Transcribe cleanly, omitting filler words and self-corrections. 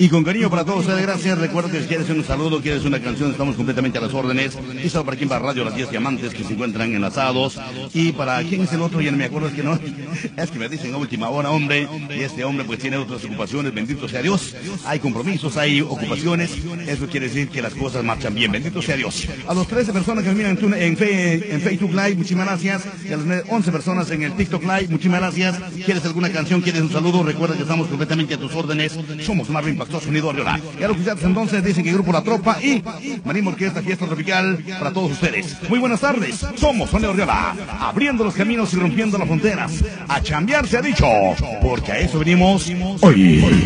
Y con cariño para todos ustedes, gracias. Recuerda que si quieres un saludo, quieres una canción, estamos completamente a las órdenes. Y solo para quien va a Radio Las 10 Diamantes, que se encuentran enlazados. Y para quién es el otro, ya no me acuerdo, es que no, es que me dicen a última hora, hombre. Y este hombre pues tiene otras ocupaciones, bendito sea Dios. Hay compromisos, hay ocupaciones. Eso quiere decir que las cosas marchan bien, bendito sea Dios. A los 13 personas que me miran en Facebook Live, muchísimas gracias. Y a las 11 personas en el TikTok Live, muchísimas gracias. ¿Quieres alguna canción? ¿Quieres un saludo? Recuerda que estamos completamente a tus órdenes. Somos Marvin Pastor, Sonido Arriola. Y a los oficiales entonces dicen que Grupo La Tropa y Marín Orquesta Fiesta Tropical para todos ustedes. Muy buenas tardes. Somos Sonido Arriola. Abriendo los caminos y rompiendo las fronteras. A chambear se ha dicho. Porque a eso venimos hoy.